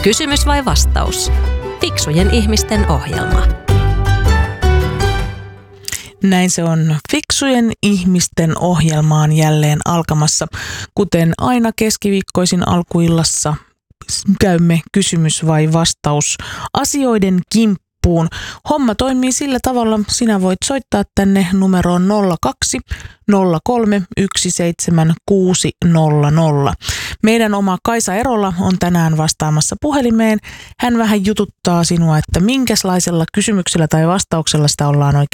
Kysymys vai vastaus? Fiksujen ihmisten ohjelma. Näin se on. Fiksujen ihmisten ohjelmaan jälleen alkamassa. Kuten aina keskiviikkoisin alkuillassa käymme kysymys vai vastaus asioiden kimppuun. Homma toimii sillä tavalla, sinä voit soittaa tänne numeroon 02 03 17600. Meidän oma Kaisa Erola on tänään vastaamassa puhelimeen. Hän vähän jututtaa sinua, että minkälaisella kysymyksellä tai vastauksella sitä ollaan oikein